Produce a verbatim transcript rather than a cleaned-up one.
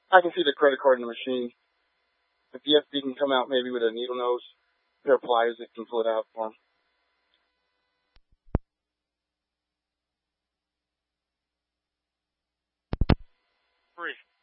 I can see the credit card in the machine. If the F D can come out maybe with a needle nose, there are pliers that can pull it out for him. Three.